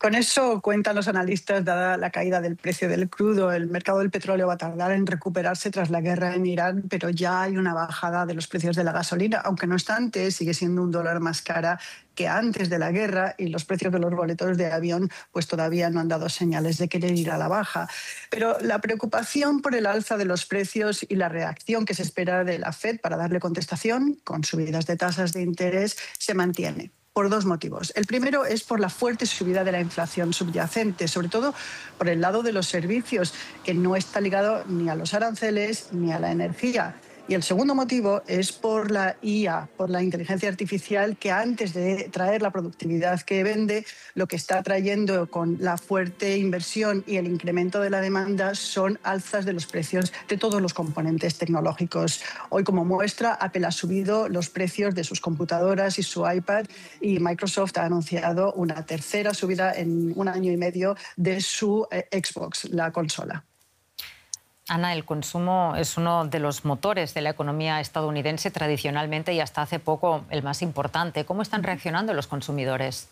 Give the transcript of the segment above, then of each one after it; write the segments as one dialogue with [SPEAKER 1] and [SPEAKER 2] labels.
[SPEAKER 1] Con eso cuentan los analistas, dada la caída del precio del crudo, el mercado del petróleo va a tardar en recuperarse tras la guerra en Irán, pero ya hay una bajada de los precios de la gasolina, aunque no obstante sigue siendo $1 más cara que antes de la guerra y los precios de los boletos de avión pues todavía no han dado señales de querer ir a la baja. Pero la preocupación por el alza de los precios y la reacción que se espera de la Fed para darle contestación con subidas de tasas de interés se mantiene. Por dos motivos. El primero es por la fuerte subida de la inflación subyacente, sobre todo por el lado de los servicios, que no está ligado ni a los aranceles ni a la energía. Y el segundo motivo es por la IA, por la inteligencia artificial, que antes de traer la productividad que vende, lo que está trayendo con la fuerte inversión y el incremento de la demanda son alzas de los precios de todos los componentes tecnológicos. Hoy, como muestra, Apple ha subido los precios de sus computadoras y su iPad, y Microsoft ha anunciado una tercera subida en 1 año y medio de su Xbox, la consola.
[SPEAKER 2] Ana, el consumo es uno de los motores de la economía estadounidense tradicionalmente y hasta hace poco el más importante. ¿Cómo están reaccionando los consumidores?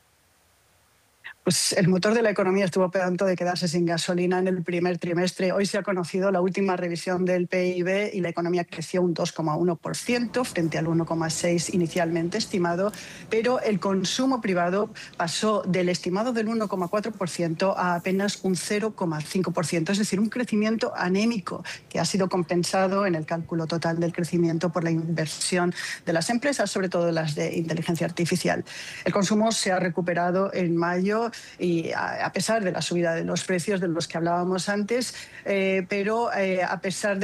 [SPEAKER 1] Pues el motor de la economía estuvo a punto de quedarse sin gasolina en el primer trimestre. Hoy se ha conocido la última revisión del PIB y la economía creció un 2,1% frente al 1,6% inicialmente estimado, pero el consumo privado pasó del estimado del 1,4% a apenas un 0,5%, es decir, un crecimiento anémico que ha sido compensado en el cálculo total del crecimiento por la inversión de las empresas, sobre todo las de inteligencia artificial. El consumo se ha recuperado en mayo y a pesar de la subida de los precios de los que hablábamos antes, pero a pesar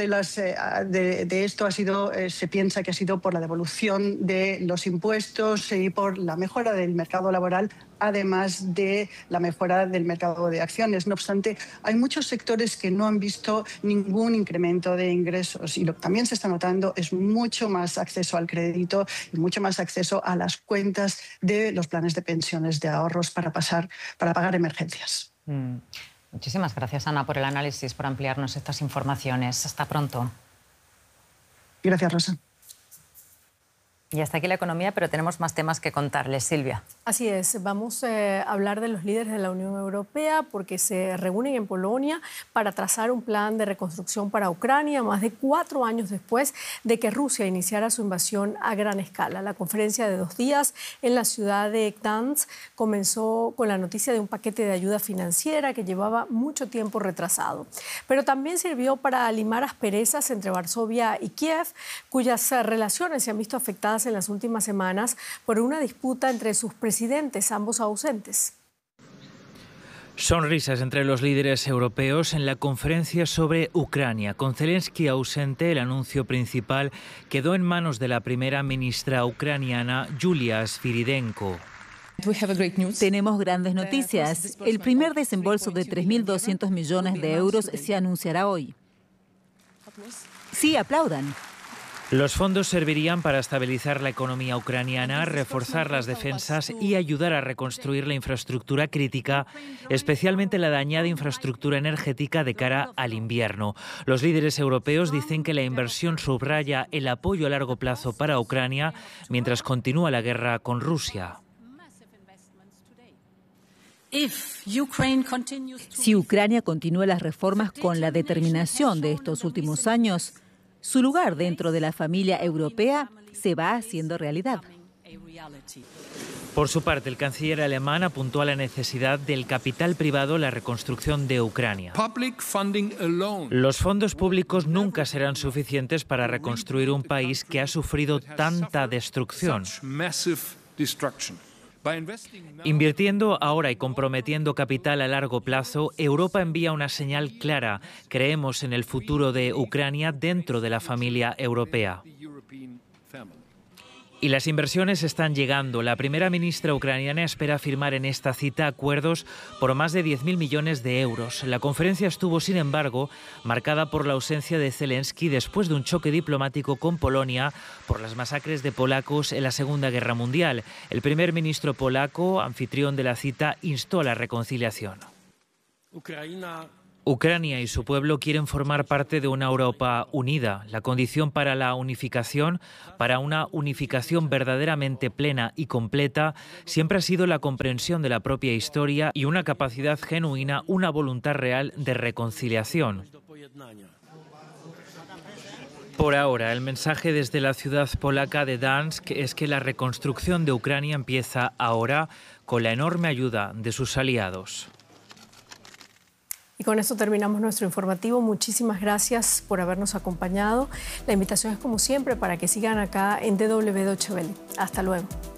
[SPEAKER 1] de esto se piensa que ha sido por la devolución de los impuestos y por la mejora del mercado laboral, además de la mejora del mercado de acciones. No obstante, hay muchos sectores que no han visto ningún incremento de ingresos y lo que también se está notando es mucho más acceso al crédito y mucho más acceso a las cuentas de los planes de pensiones de ahorros para pagar emergencias.
[SPEAKER 2] Muchísimas gracias, Ana, por el análisis, por ampliarnos estas informaciones. Hasta pronto.
[SPEAKER 1] Gracias, Rosa.
[SPEAKER 2] Y hasta aquí la economía, pero tenemos más temas que contarles. Silvia.
[SPEAKER 3] Así es, vamos a hablar de los líderes de la Unión Europea porque se reúnen en Polonia para trazar un plan de reconstrucción para Ucrania más de 4 años después de que Rusia iniciara su invasión a gran escala. La conferencia de 2 días en la ciudad de Gdansk comenzó con la noticia de un paquete de ayuda financiera que llevaba mucho tiempo retrasado, pero también sirvió para limar asperezas entre Varsovia y Kiev, cuyas relaciones se han visto afectadas en las últimas semanas por una disputa entre sus presidentes, ambos ausentes.
[SPEAKER 4] Sonrisas entre los líderes europeos en la conferencia sobre Ucrania. Con Zelensky ausente, el anuncio principal quedó en manos de la primera ministra ucraniana, Yulia Sviridenko.
[SPEAKER 5] Tenemos grandes noticias. El primer desembolso de 3.200 millones de euros se anunciará hoy. Sí, aplaudan.
[SPEAKER 4] Los fondos servirían para estabilizar la economía ucraniana, reforzar las defensas y ayudar a reconstruir la infraestructura crítica, especialmente la dañada infraestructura energética de cara al invierno. Los líderes europeos dicen que la inversión subraya el apoyo a largo plazo para Ucrania mientras continúa la guerra con Rusia.
[SPEAKER 5] Si Ucrania continúa las reformas con la determinación de estos últimos años, su lugar dentro de la familia europea se va haciendo realidad.
[SPEAKER 4] Por su parte, el canciller alemán apuntó a la necesidad del capital privado en la reconstrucción de Ucrania. Los fondos públicos nunca serán suficientes para reconstruir un país que ha sufrido tanta destrucción. Invirtiendo ahora y comprometiendo capital a largo plazo, Europa envía una señal clara. Creemos en el futuro de Ucrania dentro de la familia europea. Y las inversiones están llegando. La primera ministra ucraniana espera firmar en esta cita acuerdos por más de 10.000 millones de euros. La conferencia estuvo, sin embargo, marcada por la ausencia de Zelensky después de un choque diplomático con Polonia por las masacres de polacos en la Segunda Guerra Mundial. El primer ministro polaco, anfitrión de la cita, instó a la reconciliación. Ucrania y su pueblo quieren formar parte de una Europa unida. La condición para la unificación, para una unificación verdaderamente plena y completa, siempre ha sido la comprensión de la propia historia y una capacidad genuina, una voluntad real de reconciliación. Por ahora, el mensaje desde la ciudad polaca de Gdansk es que la reconstrucción de Ucrania empieza ahora con la enorme ayuda de sus aliados.
[SPEAKER 3] Y con esto terminamos nuestro informativo. Muchísimas gracias por habernos acompañado. La invitación es como siempre para que sigan acá en DW Deutsche Welle. Hasta luego.